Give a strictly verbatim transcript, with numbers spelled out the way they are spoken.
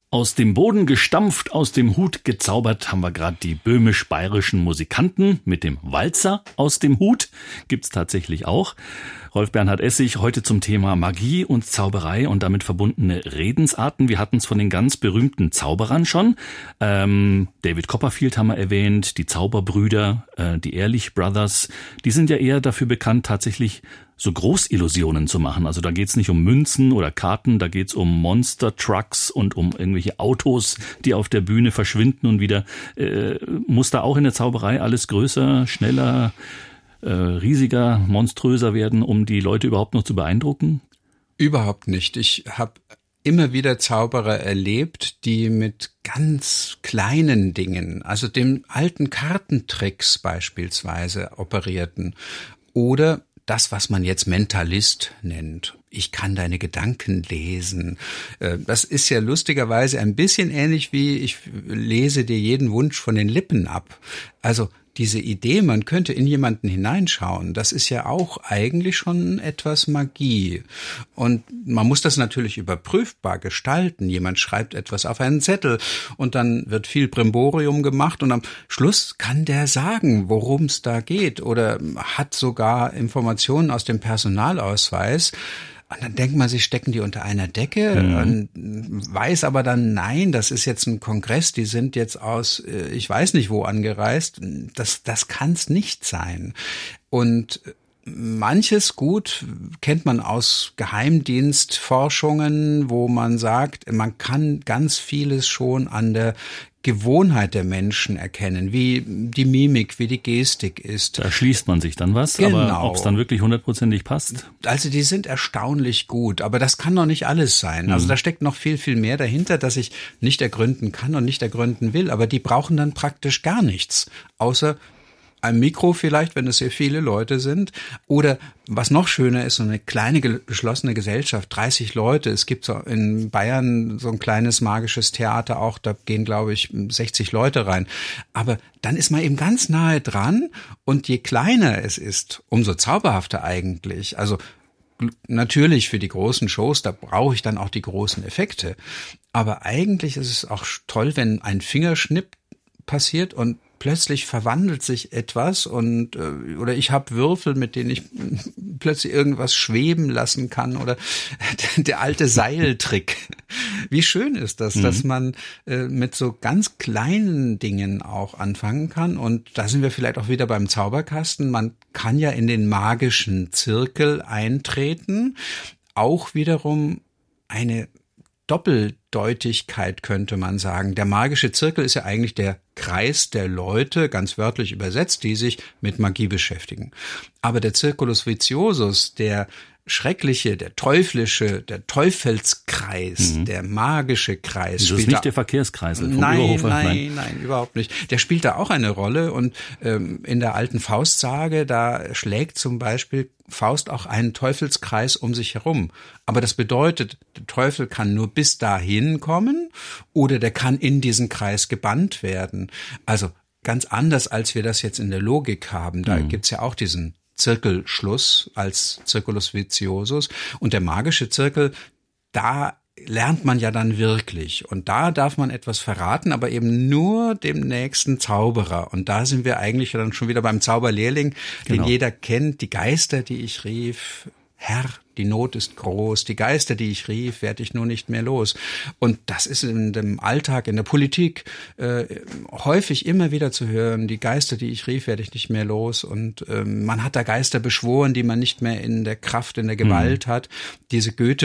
Aus dem Boden gestampft, aus dem Hut gezaubert, haben wir gerade die böhmisch-bayerischen Musikanten mit dem Walzer aus dem Hut. Gibt's tatsächlich auch. Rolf Bernhard Essig, heute zum Thema Magie und Zauberei und damit verbundene Redensarten. Wir hatten es von den ganz berühmten Zauberern schon. Ähm, David Copperfield haben wir erwähnt, die Zauberbrüder, äh, die Ehrlich Brothers. Die sind ja eher dafür bekannt, tatsächlich so Großillusionen zu machen. Also da geht's nicht um Münzen oder Karten, da geht's um Monster-Trucks und um irgendwelche Autos, die auf der Bühne verschwinden und wieder. Äh, muss da auch in der Zauberei alles größer, schneller, äh, riesiger, monströser werden, um die Leute überhaupt noch zu beeindrucken? Überhaupt nicht. Ich habe immer wieder Zauberer erlebt, die mit ganz kleinen Dingen, also dem alten Kartentricks beispielsweise, operierten. Oder das, was man jetzt Mentalist nennt. Ich kann deine Gedanken lesen. Das ist ja lustigerweise ein bisschen ähnlich wie ich lese dir jeden Wunsch von den Lippen ab. Also diese Idee, man könnte in jemanden hineinschauen, das ist ja auch eigentlich schon etwas Magie. Und man muss das natürlich überprüfbar gestalten. Jemand schreibt etwas auf einen Zettel und dann wird viel Brimborium gemacht und am Schluss kann der sagen, worum es da geht oder hat sogar Informationen aus dem Personalausweis. Und dann denkt man, sie stecken die unter einer Decke mhm. und weiß aber dann, nein, das ist jetzt ein Kongress, die sind jetzt aus, ich weiß nicht wo angereist. Das, das kann's nicht sein. Und manches gut kennt man aus Geheimdienstforschungen, wo man sagt, man kann ganz vieles schon an der Gewohnheit der Menschen erkennen, wie die Mimik, wie die Gestik ist. Da schließt man sich dann was, genau. Aber ob es dann wirklich hundertprozentig passt? Also die sind erstaunlich gut, aber das kann noch nicht alles sein. Mhm. Also da steckt noch viel, viel mehr dahinter, das ich nicht ergründen kann und nicht ergründen will, aber die brauchen dann praktisch gar nichts, außer ein Mikro vielleicht, wenn es sehr viele Leute sind. Oder was noch schöner ist, so eine kleine geschlossene Gesellschaft, dreißig Leute. Es gibt so in Bayern so ein kleines magisches Theater auch, da gehen, glaube ich, sechzig Leute rein. Aber dann ist man eben ganz nahe dran und je kleiner es ist, umso zauberhafter eigentlich. Also natürlich für die großen Shows, da brauche ich dann auch die großen Effekte. Aber eigentlich ist es auch toll, wenn ein Fingerschnipp passiert und plötzlich verwandelt sich etwas und oder ich habe Würfel, mit denen ich plötzlich irgendwas schweben lassen kann oder der alte Seiltrick. Wie schön ist das, mhm. dass man äh, mit so ganz kleinen Dingen auch anfangen kann und da sind wir vielleicht auch wieder beim Zauberkasten. Man kann ja in den magischen Zirkel eintreten, auch wiederum eine Doppeldeutigkeit könnte man sagen. Der magische Zirkel ist ja eigentlich der Kreis der Leute, ganz wörtlich übersetzt, die sich mit Magie beschäftigen. Aber der Circulus Viciosus, der schreckliche, der teuflische, der Teufelskreis, mhm. der magische Kreis. Das ist nicht der Verkehrskreisel vom nein, Überhofer. Nein, nein, nein, überhaupt nicht. Der spielt da auch eine Rolle und ähm, in der alten Faustsage, da schlägt zum Beispiel Faust auch einen Teufelskreis um sich herum. Aber das bedeutet, der Teufel kann nur bis dahin kommen oder der kann in diesen Kreis gebannt werden. Also ganz anders, als wir das jetzt in der Logik haben. Da mhm. gibt's ja auch diesen Zirkelschluss als Circulus Viciosus. Und der magische Zirkel, da lernt man ja dann wirklich. Und da darf man etwas verraten, aber eben nur dem nächsten Zauberer. Und da sind wir eigentlich dann schon wieder beim Zauberlehrling, genau. den jeder kennt. Die Geister, die ich rief, Herr, die Not ist groß, die Geister, die ich rief, werde ich nur nicht mehr los. Und das ist in dem Alltag, in der Politik äh, häufig immer wieder zu hören, die Geister, die ich rief, werde ich nicht mehr los. Und ähm, man hat da Geister beschworen, die man nicht mehr in der Kraft, in der Gewalt mhm. hat. Diese Goethe